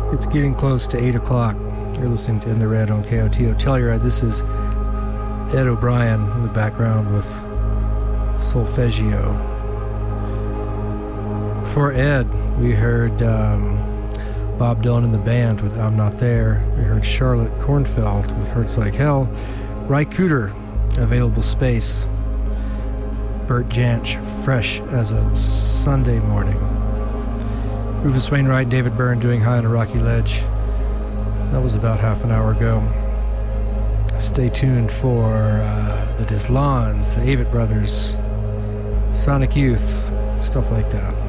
It's getting close to 8 o'clock. You're listening to In the Red on KOTO Telluride. This is Ed O'Brien in the background with Solfeggio. For Ed, we heard Bob Dylan and the band with I'm Not There. We heard Charlotte Kornfeld with Hurts Like Hell. Ry Cooder, Available Space. Bert Jansch, Fresh as a Sunday Morning. Rufus Wainwright, David Byrne doing High on a Rocky Ledge. That was about half an hour ago. Stay tuned for the Dislans, the Avett Brothers, Sonic Youth, stuff like that.